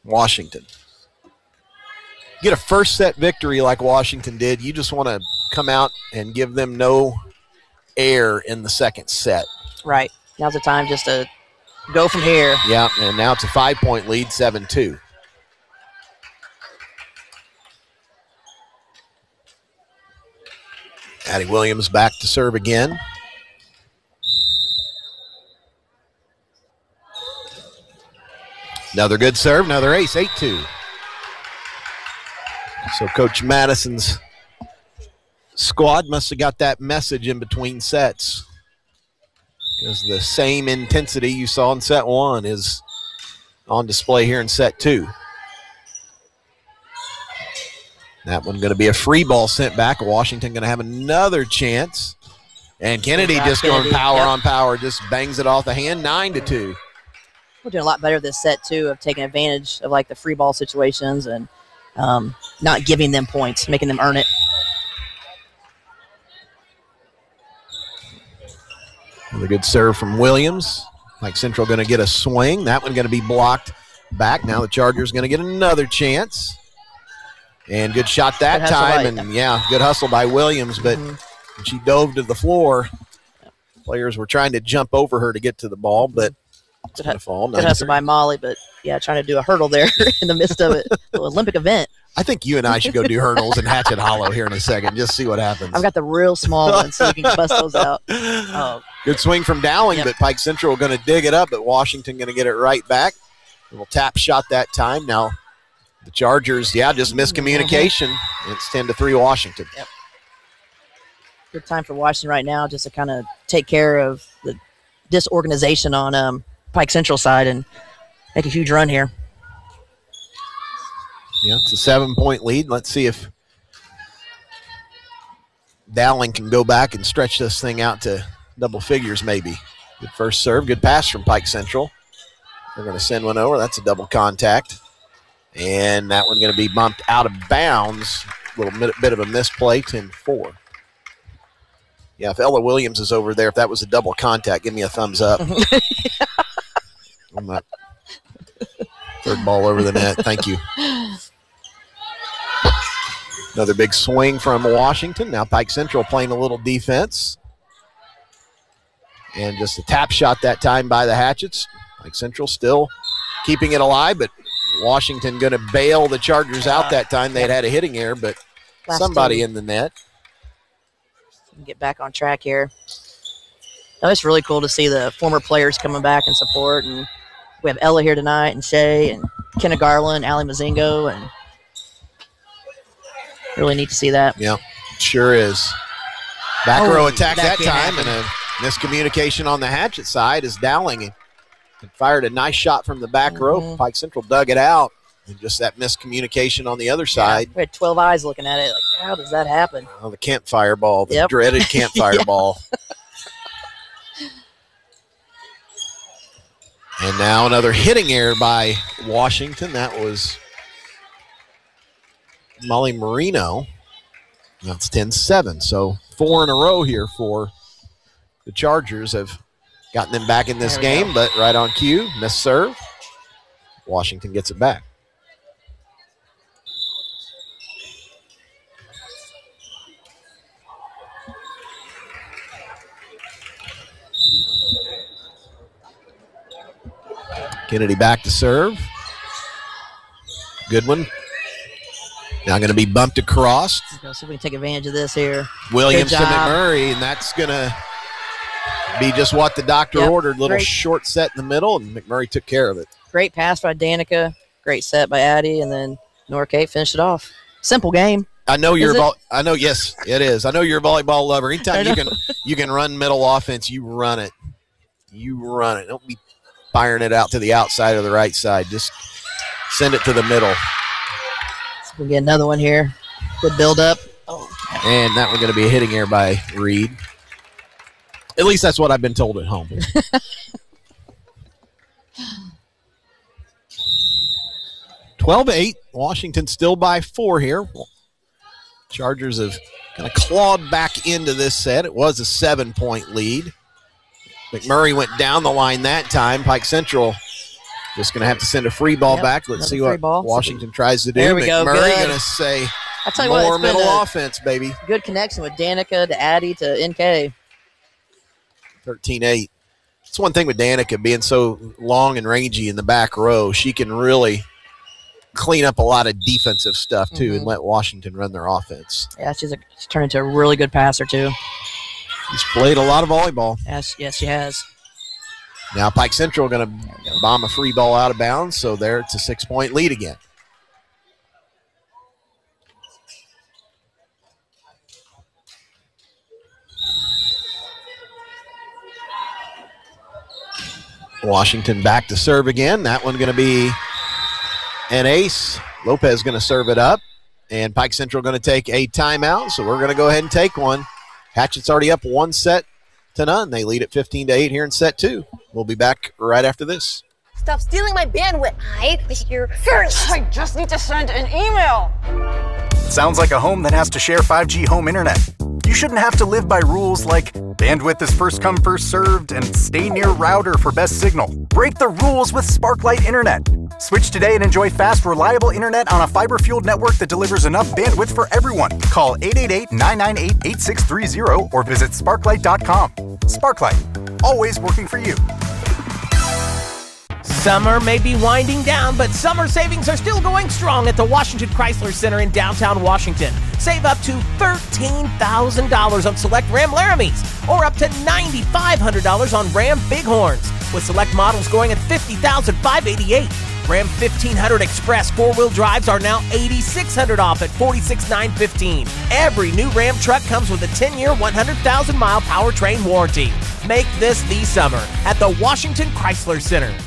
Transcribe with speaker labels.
Speaker 1: Washington. Get a first set victory like Washington did, you just want to come out and give them no air in the second set.
Speaker 2: Right. Now's the time just to go from here.
Speaker 1: Yeah, and now it's a 5-point lead, 7-2. Addie Williams back to serve again. Another good serve, another ace, 8-2. So Coach Madison's squad must have got that message in between sets, because the same intensity you saw in set 1 is on display here in set 2. That one going to be a free ball sent back. Washington going to have another chance. And Kennedy just going power on power, just bangs it off the hand, 9-2.
Speaker 2: We're doing a lot better this set, too, of taking advantage of, like, the free ball situations and not giving them points, making them earn it.
Speaker 1: Another good serve from Williams. Pike Central going to get a swing. That one going to be blocked back. Now the Chargers going to get another chance. And good shot that time. And, yeah, good hustle by Williams. But when she dove to the floor, players were trying to jump over her to get to the ball, but it's going to fall.
Speaker 2: Good hustle by Molly, but, yeah, trying to do a hurdle there in the midst of it. The Olympic event.
Speaker 1: I think you and I should go do hurdles in Hatchet Hollow here in a second, just see what happens.
Speaker 2: I've got the real small ones, so we can bust those out. Oh.
Speaker 1: Good swing from Dowling, but Pike Central going to dig it up, but Washington going to get it right back. A little tap shot that time. Now the Chargers, just miscommunication. It's 10-3 Washington.
Speaker 2: Yep. Good time for Washington right now just to kind of take care of the disorganization on Pike Central side and make a huge run here.
Speaker 1: Yeah, it's a 7-point lead. Let's see if Dowling can go back and stretch this thing out to double figures maybe. Good first serve, good pass from Pike Central. They're going to send one over. That's a double contact. And that one going to be bumped out of bounds. A little bit of a misplay, 10-4. Yeah, if Ella Williams is over there, if that was a double contact, give me a thumbs up. On that third ball over the net. Thank you. Another big swing from Washington. Now Pike Central playing a little defense. And just a tap shot that time by the Hatchets. Pike Central still keeping it alive, but Washington going to bail the Chargers out that time. They had a hitting error, but somebody in the net.
Speaker 2: Get back on track here. Now, it's really cool to see the former players coming back and support. And we have Ella here tonight, and Shay, and Kenna Garland, Allie Mazingo, and really neat to see that.
Speaker 1: Yeah, sure is. Back row attack that time, and a miscommunication on the Hatchet side as Dowling fired a nice shot from the back row. Pike Central dug it out, and just that miscommunication on the other side.
Speaker 2: We had 12 eyes looking at it. Like, how does that happen?
Speaker 1: Oh, the campfire ball, the dreaded campfire ball. And now another hitting error by Washington. That was Molly Marino. That's 10-7. So 4 in a row here for the Chargers. Have gotten them back in this game, but right on cue, missed serve. Washington gets it back. Kennedy back to serve. Good one. Now going to be bumped across.
Speaker 2: Let's see if we can take advantage of this here.
Speaker 1: Williams to McMurray, and that's going to be just what the doctor ordered. Little short set in the middle, and McMurray took care of it.
Speaker 2: Great pass by Danica. Great set by Addie, and then Nora Kate finished it off. Simple game.
Speaker 1: I know you're. I know. Yes, it is. I know you're a volleyball lover. Anytime you can run middle offense, you run it. You run it. Don't be firing it out to the outside or the right side. Just send it to the middle.
Speaker 2: So we get another one here. Good build up.
Speaker 1: Oh. And that one's going to be a hitting error by Reed. At least that's what I've been told at home. 12-8. Washington still by 4 here. Chargers have kind of clawed back into this set. It was a 7-point lead. McMurray went down the line that time. Pike Central Just going to have to send a free ball back. Let's see what Washington tries to do.
Speaker 2: There we go.
Speaker 1: McMurray going to say
Speaker 2: I tell you
Speaker 1: more
Speaker 2: what,
Speaker 1: middle offense, baby.
Speaker 2: Good connection with Danica to Addie to NK.
Speaker 1: 13-8. It's one thing with Danica being so long and rangy in the back row. She can really clean up a lot of defensive stuff, too, and let Washington run their offense.
Speaker 2: Yeah, she's turned into a really good passer, too.
Speaker 1: She's played a lot of volleyball.
Speaker 2: Yes, she has.
Speaker 1: Now Pike Central going to bomb a free ball out of bounds, so there it's a 6-point lead again. Washington back to serve again. That one going to be an ace. Lopez going to serve it up, and Pike Central going to take a timeout, so we're going to go ahead and take one. Hatchet's already up 1-0. They lead at 15-8 here in set 2. We'll be back right after this.
Speaker 3: Stop stealing my bandwidth. I was here first.
Speaker 4: I just need to send an email.
Speaker 5: Sounds like a home that has to share 5G home internet. You shouldn't have to live by rules like bandwidth is first come, first served, and stay near router for best signal. Break the rules with Sparklight Internet. Switch today and enjoy fast, reliable internet on a fiber-fueled network that delivers enough bandwidth for everyone. Call 888-998-8630 or visit sparklight.com. Sparklight, always working for you.
Speaker 6: Summer may be winding down, but summer savings are still going strong at the Washington Chrysler Center in downtown Washington. Save up to $13,000 on select Ram Laramies or up to $9,500 on Ram Bighorns, with select models going at $50,588. Ram 1500 Express four-wheel drives are now $8,600 off at $46,915. Every new Ram truck comes with a 10-year, 100,000-mile powertrain warranty. Make this the summer at the Washington Chrysler Center.